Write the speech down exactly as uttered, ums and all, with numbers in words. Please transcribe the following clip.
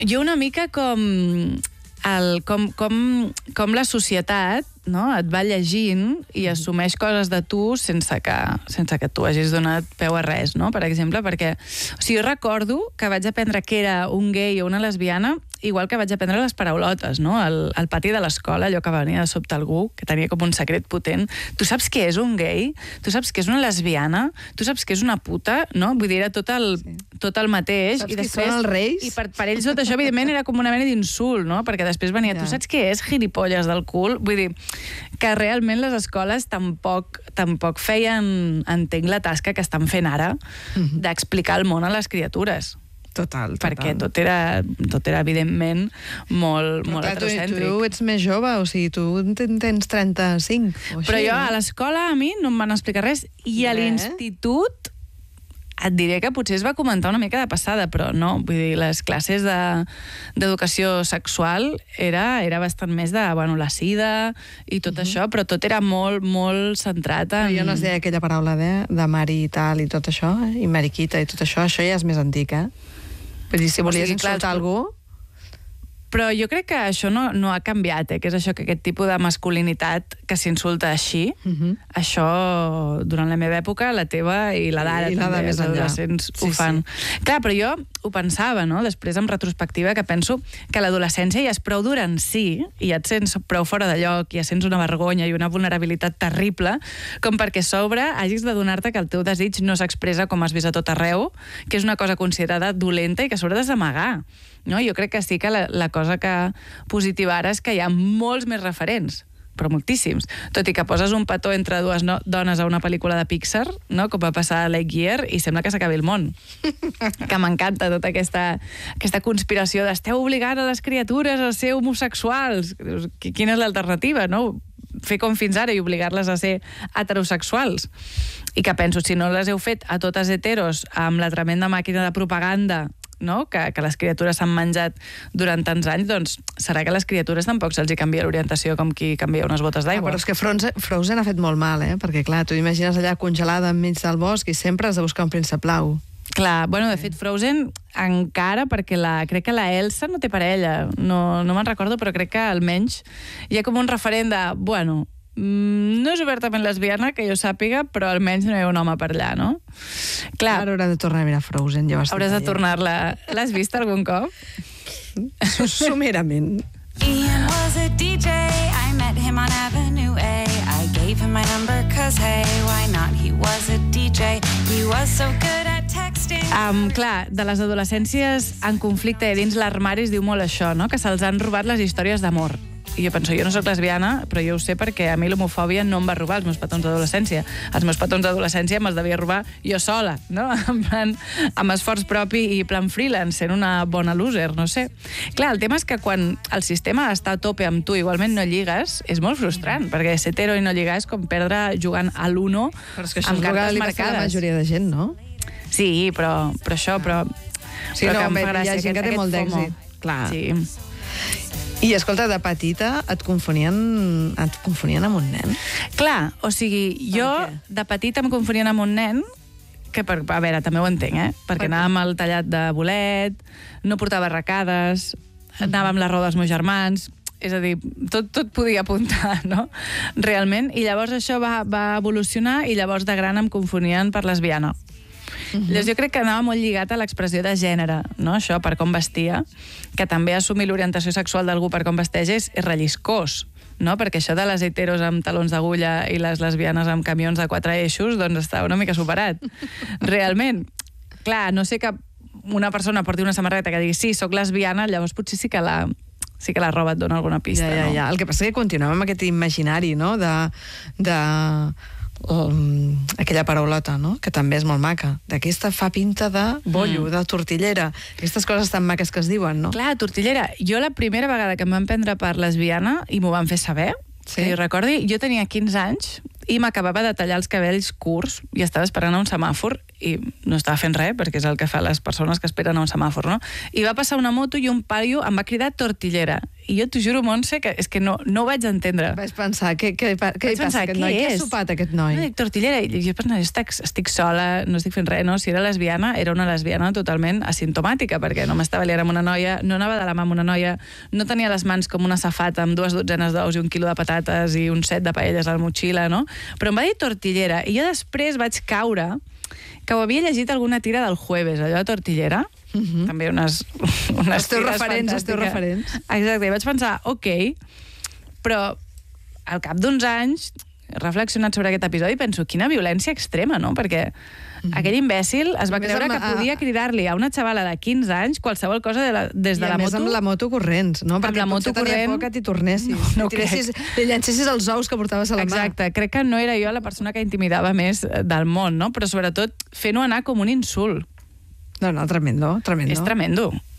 Jo una mica com, el, com, com, com la societat, no? Et va llegint i assumeix coses de tu sense que, sense que tu hagis donat peu a res, no? Per exemple, perquè... O sigui, jo recordo que vaig aprendre que era un gay o una lesbiana igual que vaig aprendre les paraulotes, no? Al, al pati de l'escola, allò que venia de sobte algú, que tenia com un secret potent. Tu saps què és un gay? Tu saps què és una lesbiana? Tu saps què és una puta? No? Vull dir, era tot el, sí. tot el mateix. Saps I qui després, són els reis? I per, per ells tot això, evidentment, era com una mena d'insult, no? Perquè després venia, ja. Tu saps què és gilipolles del cul? Vull dir, que realment les escoles tampoc, tampoc feien, entenc, la tasca que estan fent ara mm-hmm. d'explicar el món a les criatures. Total, total. Perquè tot era, tot era evidentment, molt, molt clar, heterocèntric. Tu, tu ets més jove, o sigui, tu tens trenta-cinc. O així, Però jo, no? a l'escola, a mi, no em van explicar res. I a l'institut, et diré que potser es va comentar una mica de passada, però no. Vull dir, les classes d'educació de, sexual era, era bastant més de, bueno, la sida i tot uh-huh. això, però tot era molt, molt centrat en... Però jo no es deia aquella paraula de, de mari i tal i tot això, eh? I mariquita i tot això, això ja és més antic, eh? Vull dir, si volies o sigui, insultar clar, algú... Però jo crec que això no, no ha canviat, eh? Que és això, que aquest tipus de masculinitat que s'insulta així, uh-huh. això, durant la meva època, la teva i la d'ara també, els adolescents sí, ho fan. Sí. Clar, però jo ho pensava, no?, després en retrospectiva, que penso que l'adolescència ja és prou dura en si, i ja et sents prou fora de lloc, i ja sents una vergonya i una vulnerabilitat terrible, com perquè a sobre hagis de donar-te que el teu desig no s'expressa com has vist a tot arreu, que és una cosa considerada dolenta i que a sobre has d'amagar. No? Jo crec que sí que la, la cosa que positiva ara és que hi ha molts més referents, però moltíssims. Tot i que poses un petó entre dues no, dones a una pel·lícula de Pixar, no? Com va passar a Lightyear, i sembla que s'acabi el món. Que m'encanta tota aquesta, aquesta conspiració d'esteu obligant a les criatures a ser homosexuals. Quina és l'alternativa, no? Fer com fins ara i obligar-les a ser heterosexuals. I que penso, si no les heu fet a totes heteros amb la tremenda màquina de propaganda, no? que, que les criatures s'han menjat durant tants anys, doncs serà que a les criatures tampoc se'ls hi canvia l'orientació com qui canvia unes botes d'aigua. Ah, però és que Frozen, Frozen ha fet molt mal, eh? Perquè, clar, tu imagines allà congelada enmig del bosc i sempre has de buscar un príncep blau. Clar, bueno, de fet, Frozen encara, perquè la, crec que la Elsa no té parella, no, no me'n recordo, però crec que almenys hi ha com un referent de, bueno, no és obertament lesbiana, que jo sàpiga, però almenys no hi ha un home per allà, no? Clar, ara haurà de tornar a mirar Frozen, ja vas hauràs de tornar-la. L'has vist algun cop? Sumerament. Ian was a D J, I met him on Avenue A. I gave him my number cause hey, why not? He was a D J, he was so good at texting. Um, clar, de les adolescències en conflicte i dins l'armari es diu molt això, no? Que se'ls han robat les històries d'amor. I jo penso, jo no soc lesbiana, però jo ho sé perquè a mi l'homofòbia no em va robar els meus petons d'adolescència. Els meus petons d'adolescència me'ls devia robar jo sola, no? En plan, amb esforç propi i plan freelance, sent una bona loser, no sé. Clar, el tema és que quan el sistema està a tope amb tu, igualment no lligues, és molt frustrant, perquè ser hetero i no lligar és com perdre jugant a l'uno amb cartes marcades. La majoria de gent, no? Sí, però, però això, però... Sí, però no, que em fa gràcia, hi ha gent que té molt d'èxit. Clar. Sí. I, escolta, de petita et confonien, et confonien amb un nen? Clar, o sigui, jo de petita em confonien amb un nen, que, per, a veure, també ho entenc, eh? Perquè per anava amb el tallat de bolet, no portava arracades, anava amb la roda dels meus germans, és a dir, tot, tot podia apuntar, no? Realment. I llavors això va, va evolucionar i llavors de gran em confonien per lesbiana. Uh-huh. Llavors jo crec que anava molt lligat a l'expressió de gènere, no? Això, per com vestia, que també assumir l'orientació sexual d'algú per com vesteix és, és relliscós, no? Perquè això de les heteros amb talons d'agulla i les lesbianes amb camions de quatre eixos, doncs està una mica superat. Realment. Clar, no sé que una persona porti una samarreta que digui sí, soc lesbiana, llavors potser sí que la... sí que la roba et dona alguna pista, ja, ja, no? Ja. El que passa és que continuem amb aquest imaginari, no?, de... de... Um, aquella paraulota, no?, que també és molt maca. D'aquesta fa pinta de bollo, mm. de tortillera. Aquestes coses tan maques que es diuen, no? Clar, tortillera. Jo la primera vegada que em van prendre per lesbiana i m'ho van fer saber, sí? Que jo recordi, jo tenia quinze anys i m'acabava de tallar els cabells curts i estava esperant a un semàfor i no estava fent res, perquè és el que fa les persones que esperen a un semàfor, no? I va passar una moto i un paio em va cridar tortillera. i jo t'ho juro, Montse, que és que no, no ho vaig entendre. Vaig pensar, què, què, què Vaig hi passa pensar, aquest què noi? Què ha és? sopat aquest noi? No, dic, tortillera. I jo pensava, jo estic, estic sola, no estic fent res, no? Si era lesbiana, era una lesbiana totalment asimptomàtica, perquè no m'estava liant amb una noia, no anava de la mà amb una noia, no tenia les mans com una safata amb dues dotzenes d'ous i un quilo de patates i un set de paelles a la motxilla, no? Però em va dir tortillera, i jo després vaig caure que ho havia llegit alguna tira del Jueves, allò de tortillera, uh-huh. també unes, unes els teus tires referents, els teus referents. Exacte, i vaig pensar, ok, però al cap d'uns anys he reflexionat sobre aquest episodi i penso, quina violència extrema, no? Perquè mm-hmm. aquell imbècil es va creure amb, que podia cridar-li a una xavala de quinze anys qualsevol cosa de la, des de la moto. I a més amb la moto corrents, no? Perquè amb la moto potser tenia por que t'hi tornessis. No, no li, tiressis, li llançessis els ous que portaves a la mà. Exacte, crec que no era jo la persona que intimidava més del món, no? Però sobretot fent-ho anar com un insult. No, no, tremendo, tremendo. És tremendo.